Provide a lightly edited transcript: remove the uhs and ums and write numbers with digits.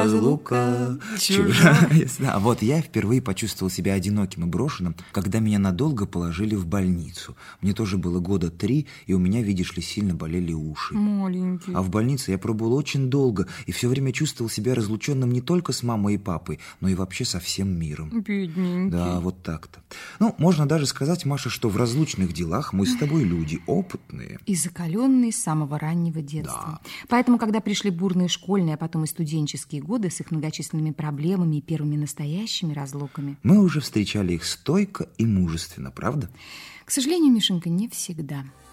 Разлука чужая. А вот я впервые почувствовал себя одиноким и брошенным, когда меня надолго положили в больницу. Мне тоже было 3 года, и у меня, видишь ли, сильно болели уши. Маленький. А в больнице я пробыл очень долго и все время чувствовал себя разлученным не только с мамой и папой, но и вообще со всем миром. Бедненький. Да, вот так-то. Ну, можно даже сказать, Маша, что в разлучных делах мы с тобой люди опытные. И закаленные с самого раннего детства. Да. Поэтому, когда пришли бурные школьные, а потом и студенческие годы с их многочисленными проблемами и первыми настоящими разлуками, Мы уже встречали их стойко и мужественно, правда? к сожалению, Мишенька, не всегда.